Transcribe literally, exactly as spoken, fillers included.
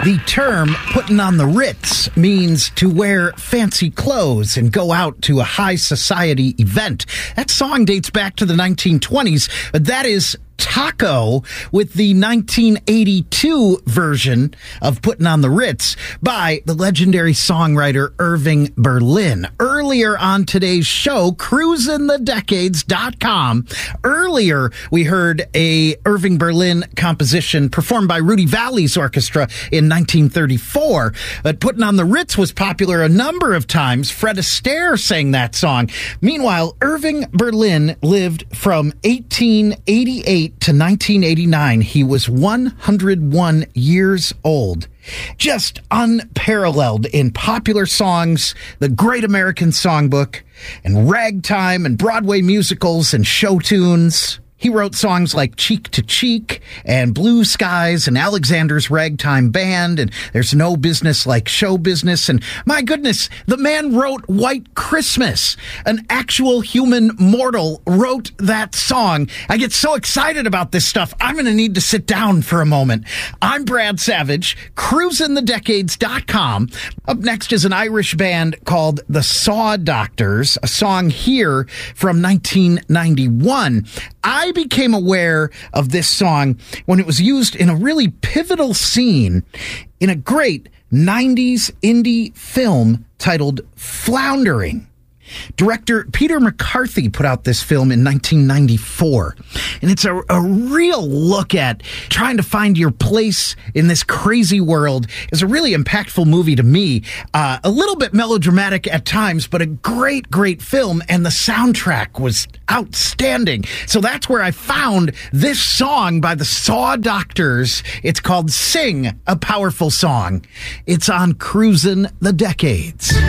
The term putting on the Ritz means to wear fancy clothes and go out to a high society event. That song dates back to the nineteen twenties, but that is Taco with the nineteen eighty-two version of Putting on the Ritz by the legendary songwriter Irving Berlin. Earlier on today's show, cruising the decades dot com, earlier we heard a Irving Berlin composition performed by Rudy Vallee's orchestra in nineteen thirty-four. But Putting on the Ritz was popular a number of times. Fred Astaire sang that song. Meanwhile, Irving Berlin lived from eighteen eighty-eight to nineteen eighty-nine. He was one hundred one years old. Just unparalleled in popular songs, the Great American Songbook, and ragtime and Broadway musicals and show tunes. He wrote songs like Cheek to Cheek and Blue Skies and Alexander's Ragtime Band and There's No Business Like Show Business. And my goodness, the man wrote White Christmas. An actual human mortal wrote that song. I get so excited about this stuff, I'm going to need to sit down for a moment. I'm Brad Savage, cruising the decades dot com. Up next is an Irish band called the Saw Doctors, a song here from nineteen ninety-one. I became aware of this song when it was used in a really pivotal scene in a great nineties indie film titled Floundering. Director Peter McCarthy put out this film in nineteen ninety-four, and it's a, a real look at trying to find your place in this crazy world. It's a really impactful movie to me, uh, a little bit melodramatic at times, but a great, great film, and the soundtrack was outstanding. So that's where I found this song by the Saw Doctors. It's called Sing, a Powerful Song. It's on Cruisin' the Decades.